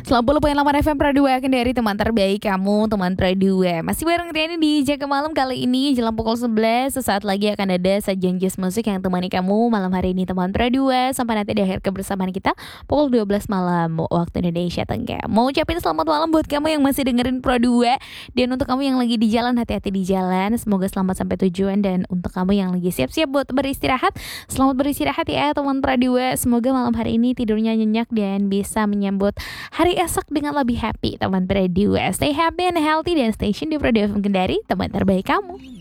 90,8 FM Pro 2 Kendari, teman terbaik kamu, teman Pro 2. Masih bareng Riani di Jaga Malam kali ini jelang pukul 11. Sesaat lagi akan ada sajian jazz musik yang temani kamu malam hari ini, teman Pro 2, sampai nanti di akhir kebersamaan kita pukul 12 malam waktu Indonesia Tenggara. Mau ucapin selamat malam buat kamu yang masih dengerin Pro 2. Dan untuk kamu yang lagi di jalan, hati-hati di jalan. Semoga selamat sampai tujuan. Dan untuk kamu yang lagi siap-siap buat beristirahat, selamat beristirahat ya teman Pro 2. Semoga malam hari ini tidurnya nyenyak dan bisa menyambut hari esok dengan lebih happy teman Pro 2. Stay happy and healthy dan stay tune di Pro 2 FM Kendari, teman terbaik kamu.